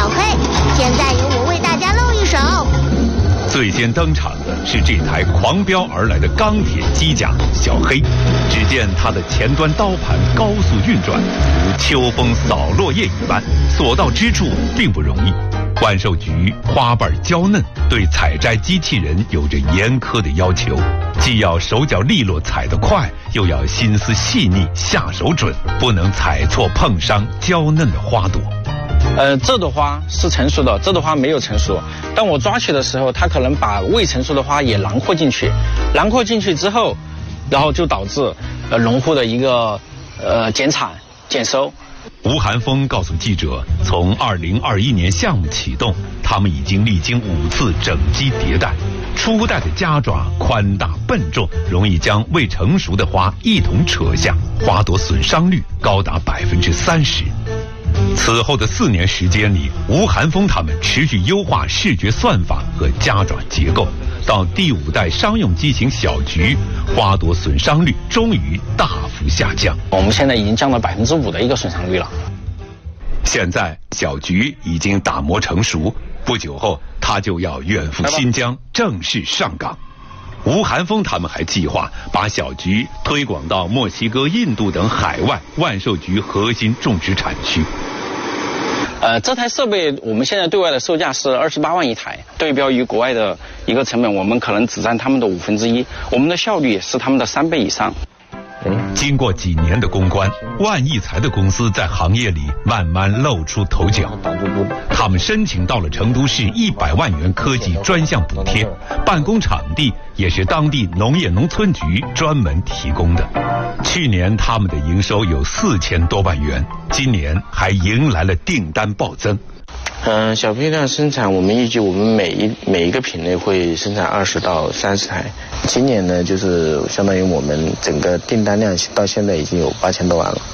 小黑。现在由我为大家露一手。 最先登场的是这台狂飙而来的钢铁机甲小黑。只见它的前端刀盘高速运转，如秋风扫落叶一般，所到之处并不容易。万寿菊花瓣娇嫩，对采摘机器人有着严苛的要求，既要手脚利落采得快，又要心思细腻下手准，不能采错碰伤娇嫩的花朵。 这朵花是成熟的，这朵花没有成熟。当我抓取的时候，它可能把未成熟的花也囊括进去，囊括进去之后，然后就导致农户的一个减产减收。 吴寒风告诉记者，从2021年项目启动，他们已经历经5次整机迭代。初代的夹爪宽大笨重，容易将未成熟的花一同扯下，花朵损伤率高达30%。此后的4年时间里，吴寒风他们持续优化视觉算法和夹爪结构，到第5代商用机型小菊，花朵损伤率终于大幅下降。 我们现在已经降到5%的一个损伤率了。 现在小菊已经打磨成熟，不久后它就要远赴新疆正式上岗。吴寒风他们还计划把小菊推广到墨西哥、印度等海外万寿菊核心种植产区。 这台设备我们现在对外的售价是28万一台，对标于国外的一个成本，我们可能只占他们的1/5，我们的效率是他们的3倍以上。 经过几年的攻关，万益财的公司在行业里慢慢露出头角。他们申请到了成都市100万元科技专项补贴，办公场地也是当地农业农村局专门提供的。去年他们的营收有4000多万元，今年还迎来了订单暴增。 小批量生产，我们预计我们每一个品类会生产20到30台。今年呢，就是相当于我们整个订单量到现在已经有8000多万了。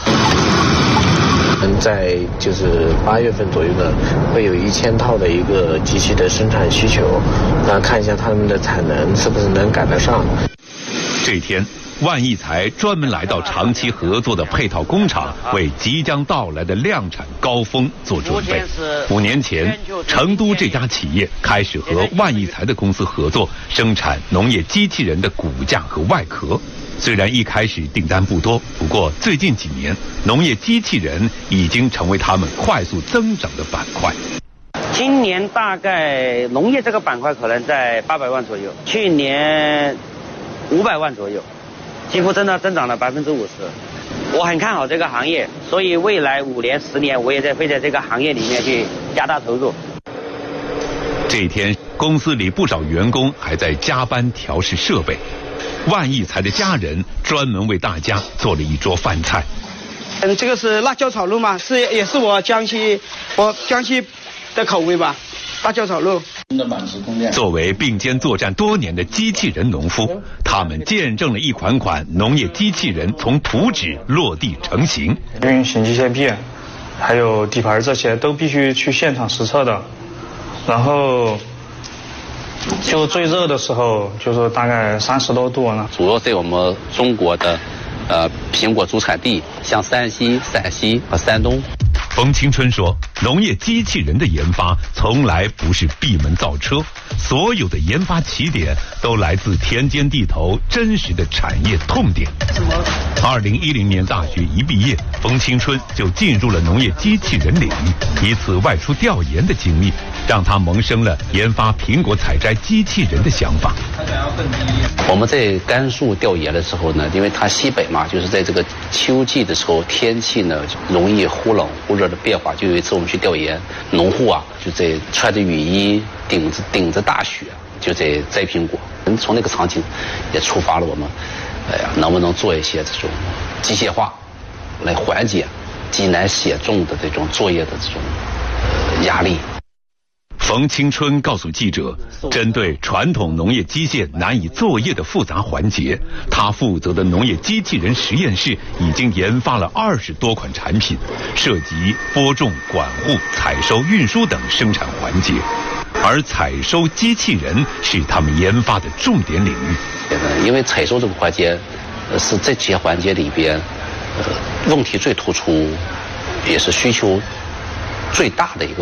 在就是8月份左右呢，会有1000套的一个机器的生产需求，那看一下他们的产能是不是能赶得上。 这天，万益财专门来到长期合作的配套工厂，为即将到来的量产高峰做准备。5年前，成都这家企业开始和万益财的公司合作，生产农业机器人的骨架和外壳。虽然一开始订单不多，不过最近几年，农业机器人已经成为他们快速增长的板块。 今年大概农业这个板块可能在800万左右，去年500万左右，几乎增长了50%。我很看好这个行业，所以未来5年、10年，我也会在这个行业里面去加大投入。 这一天，公司里不少员工还在加班调试设备。万益财的家人专门为大家做了一桌饭菜。 这个是辣椒炒肉嘛，也是我江西的口味吧，辣椒炒肉。 作为并肩作战多年的机器人农夫，他们见证了一款农业机器人从图纸落地成型。 运行机械臂，还有底盘这些都必须去现场实测的。然后就最热的时候，就是大概30多度呢。 主要在我们中国的苹果主产地，像山西、陕西和山东。 冯青春说，农业机器人的研发从来不是闭门造车，所有的研发起点都来自田间地头真实的产业痛点。2010年大学一毕业，冯青春就进入了农业机器人领域，一次外出调研的经历让他萌生了研发苹果采摘机器人的想法。 我们在甘肃调研的时候呢，因为它西北嘛，就是在这个秋季的时候，天气呢容易忽冷忽热的变化。就有一次我们去调研，农户啊就在穿着雨衣，顶着大雪，就在摘苹果。从那个场景也触发了我们，能不能做一些这种机械化，来缓解极难写重的这种作业的这种压力。 冯青春告诉记者，针对传统农业机械难以作业的复杂环节，他负责的农业机器人实验室已经研发了20多款产品，涉及播种、管护、采收、运输等生产环节。而采收机器人是他们研发的重点领域。 因为采收这个环节是这些环节里边问题最突出，也是需求最大的一个